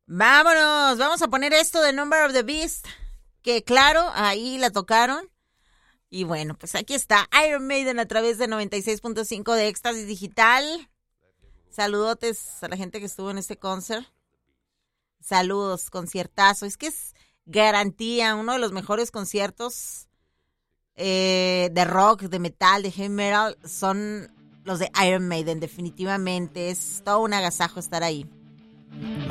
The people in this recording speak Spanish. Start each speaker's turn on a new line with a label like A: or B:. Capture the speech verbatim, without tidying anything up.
A: Vámonos, vamos a poner esto de Number of the Beast, que claro, ahí la tocaron. Y bueno, pues aquí está Iron Maiden a través de noventa y seis punto cinco de Éxtasis Digital. Saludotes a la gente que estuvo en este concert. Saludos, conciertazo. Es que es garantía, uno de los mejores conciertos eh, de rock, de metal, de heavy metal, son los de Iron Maiden, definitivamente. Es todo un agasajo estar ahí.